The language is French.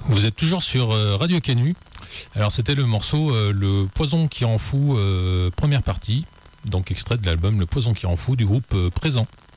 Vous êtes toujours sur Radio Canu. Alors c'était le morceau Le Poison qui en fout, première partie, donc extrait de l'album Le Poison qui en fout du groupe Présent.